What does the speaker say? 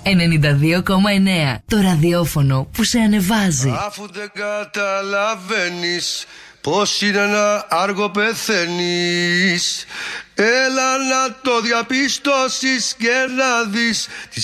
92,9. Το ραδιόφωνο που σε ανεβάζει. Αφού δεν καταλαβαίνεις πως είναι να άργο πεθαίνεις, έλα να το διαπιστώσεις και να δεις τη